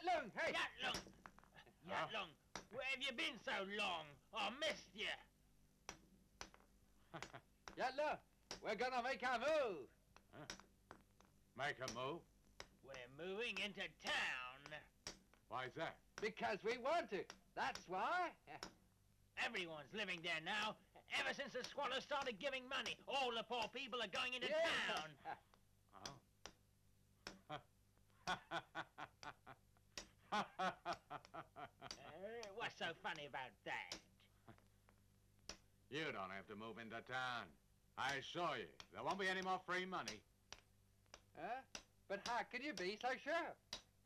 Yatlung, hey! Yatlung! Yatlung, where have you been so long? I missed you. Yatlung, we're gonna make a move. Huh? Make a move? We're moving into town. Why's that? Because we want to. That's why. Everyone's living there now. Ever since the squatters started giving money, all the poor people are going into town. Oh. What's so funny about that? You don't have to move into town. I assure you, there won't be any more free money. Huh? But how can you be so sure?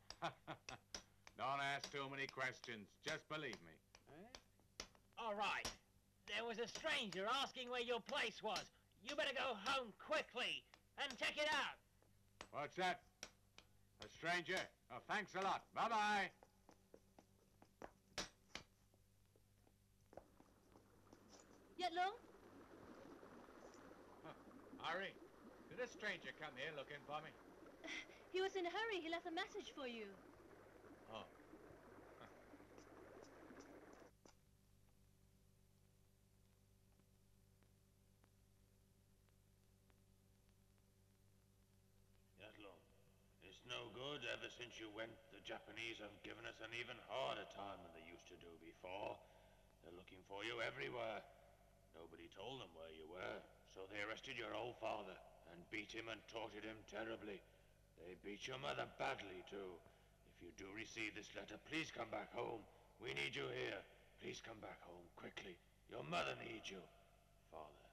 Don't ask too many questions. Just believe me. All right. There was a stranger asking where your place was. You better go home quickly and check it out. What's that? A stranger? Oh, thanks a lot. Bye-bye. Yatlung? Harry, did a stranger come here looking for me? He was in a hurry. He left a message for you. Oh. Yatlung, it's no good. Ever since you went, the Japanese have given us an even harder time than they used to do before. They're looking for you everywhere. Nobody told them where you were, so they arrested your old father and beat him and tortured him terribly. They beat your mother badly, too. If you do receive this letter, please come back home. We need you here. Please come back home, quickly. Your mother needs you. Father.